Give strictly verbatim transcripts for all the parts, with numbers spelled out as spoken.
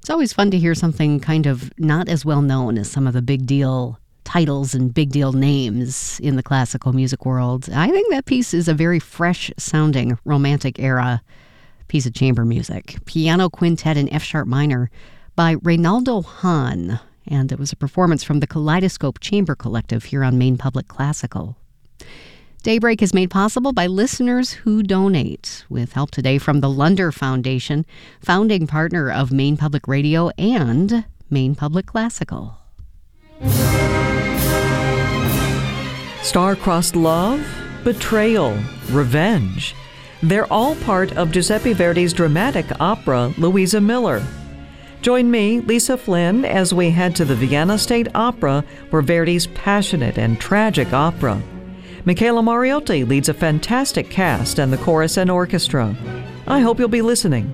It's always fun to hear something kind of not as well known as some of the big deal titles and big deal names in the classical music world. I think that piece is a very fresh sounding Romantic era piece of chamber music. Piano Quintet in F sharp minor by Reynaldo Hahn. And it was a performance from the Kaleidoscope Chamber Collective here on Maine Public Classical. Daybreak is made possible by listeners who donate, with help today from the Lunder Foundation, founding partner of Maine Public Radio and Maine Public Classical. Star-crossed love, betrayal, revenge. They're all part of Giuseppe Verdi's dramatic opera, Louisa Miller. Join me, Lisa Flynn, as we head to the Vienna State Opera for Verdi's passionate and tragic opera. Michaela Mariotti leads a fantastic cast and the chorus and orchestra. I hope you'll be listening.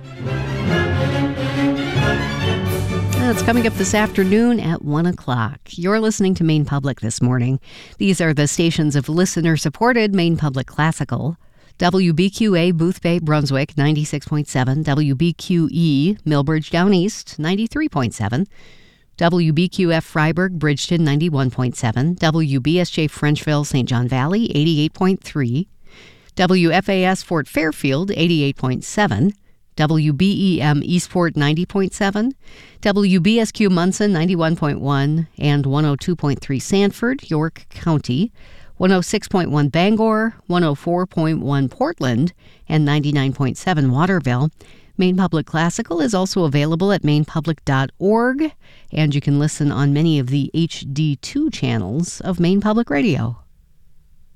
It's coming up this afternoon at one o'clock. You're listening to Maine Public this morning. These are the stations of listener-supported Maine Public Classical. W B Q A Boothbay, Brunswick, ninety-six point seven. W B Q E Millbridge Down East, ninety-three point seven. W B Q F Freiburg, Bridgeton, ninety-one point seven. W B S J Frenchville, Saint John Valley, eighty-eight point three. W F A S Fort Fairfield, eighty-eight point seven. W B E M Eastport, ninety point seven. W B S Q Munson, ninety-one point one. And one oh two point three Sanford, York County. one oh six point one Bangor, one oh four point one Portland, and ninety-nine point seven Waterville. Maine Public Classical is also available at maine public dot org, and you can listen on many of the H D two channels of Maine Public Radio.